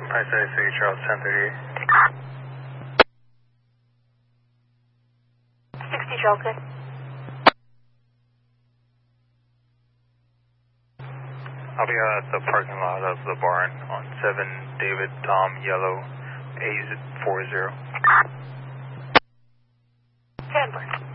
I say City Charles 1038. 60 Charles, good. I'll be out at the parking lot of the barn on 7 David Tom Yellow A40. 10.